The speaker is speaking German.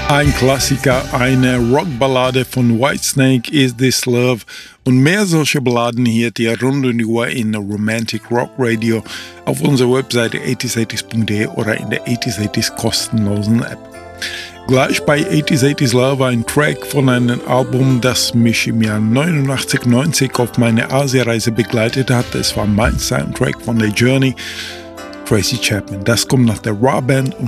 Ein Klassiker, eine Rockballade von Whitesnake, Is This Love? Und mehr solche Balladen hier die rund um die Uhr in Romantic Rock Radio auf unserer Webseite 8080s.de oder in der 8080s kostenlosen App. Gleich bei 8080s Love ein Track von einem Album, das mich im Jahr 89-90 auf meine Asienreise begleitet hat. Es war mein Soundtrack von der Journey, Tracy Chapman. Das kommt nach der Raw Band und